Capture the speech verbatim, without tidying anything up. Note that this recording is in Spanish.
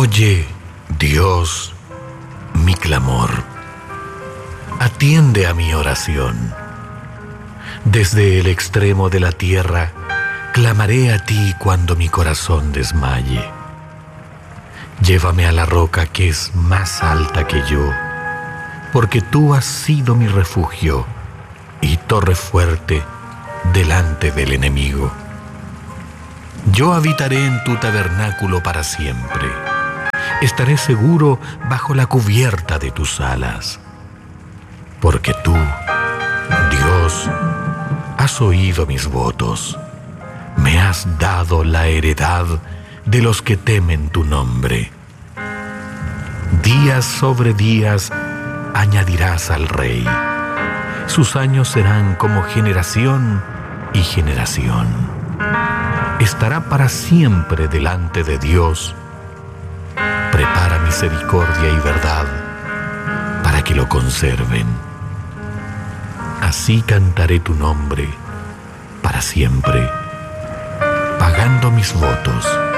Oye, Dios, mi clamor. Atiende a mi oración. Desde el extremo de la tierra, clamaré a ti cuando mi corazón desmaye. Llévame a la roca que es más alta que yo, porque tú has sido mi refugio y torre fuerte delante del enemigo. Yo habitaré en tu tabernáculo para siempre. Estaré seguro bajo la cubierta de tus alas, porque tú, Dios, has oído mis votos. Me has dado la heredad de los que temen tu nombre. Días sobre días añadirás al rey. Sus años serán como generación y generación. Estará para siempre delante de Dios. Prepara misericordia y verdad para que lo conserven. Así cantaré tu nombre para siempre, pagando mis votos